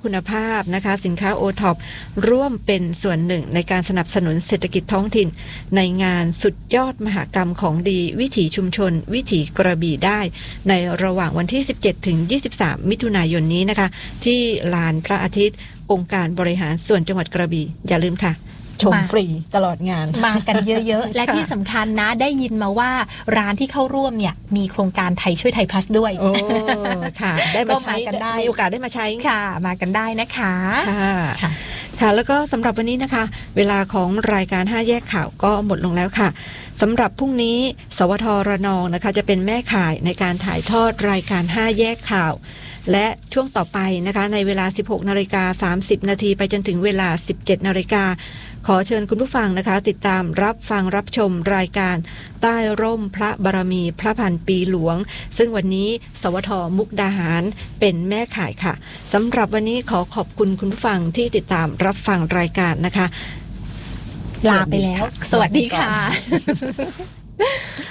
คุณภาพนะคะสินค้า OTOP ร่วมเป็นส่วนหนึ่งในการสนับสนุนเศรษฐกิจท้องถิ่นในงานสุดยอดมหกรรมของดีวิถีชุมชนวิถีกระบี่ได้ในระหว่างวันที่17ถึง23มิถุนายนนี้นะคะที่ลานพระอาทิตย์องค์การบริหารส่วนจังหวัดกระบี่อย่าลืมค่ะชมฟรีตลอดงานมากันเยอะๆ และที่สำคัญนะได้ยินมาว่าร้านที่เข้าร่วมเนี่ยมีโครงการไทยช่วยไทยพลัสด้วยโอ้ค่ะได้มาใช้กันได้มีโอกาสได้มาใช้ค่ะมากันได้นะคะค่ะแล้วก็สำหรับวันนี้นะคะเวลาของรายการ5แยกข่าวก็หมดลงแล้วค่ะสำหรับพรุ่งนี้สวทระนองนะคะจะเป็นแม่ข่ายในการถ่ายทอดรายการ5แยกข่าวและช่วงต่อไปนะคะในเวลา 16:30 น.ไปจนถึงเวลา 17:00 น.ขอเชิญคุณผู้ฟังนะคะติดตามรับฟังรับชมรายการใต้ร่มพระบารมีพระพันปีหลวงซึ่งวันนี้สวทมุกดาหารเป็นแม่ข่ายค่ะสำหรับวันนี้ขอขอบคุณคุณผู้ฟังที่ติดตามรับฟังรายการนะคะลาไปแล้วสวัสดีค่ะ